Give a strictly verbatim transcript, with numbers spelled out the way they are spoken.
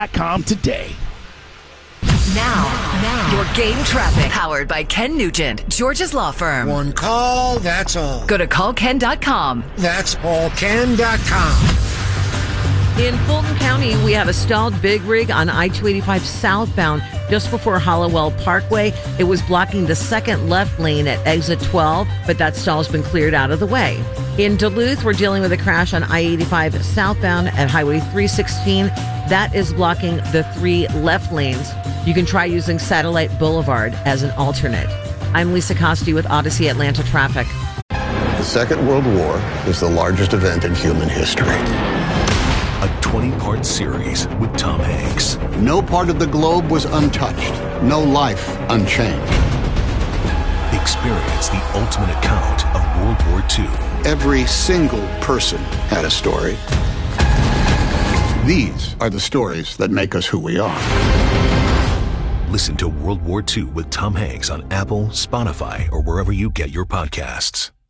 dot com today. Now, now, your game traffic. Powered by Ken Nugent, George's Law Firm. One call, that's all. Go to call ken dot com. That's all ken dot com. In Fulton County, we have a stalled big rig on I two eighty-five southbound just before Hollowell Parkway. It was blocking the second left lane at exit twelve, but that stall's been cleared out of the way. In Duluth, we're dealing with a crash on I eighty-five southbound at Highway three sixteen. That is blocking the three left lanes. You can try using Satellite Boulevard as an alternate. I'm Lisa Costi with Odyssey Atlanta Traffic. The Second World War is the largest event in human history. A twenty-part series with Tom Hanks. No part of the globe was untouched. No life unchanged. Experience the ultimate account of World War Two. Every single person had a story. These are the stories that make us who we are. Listen to World War Two with Tom Hanks on Apple, Spotify, or wherever you get your podcasts.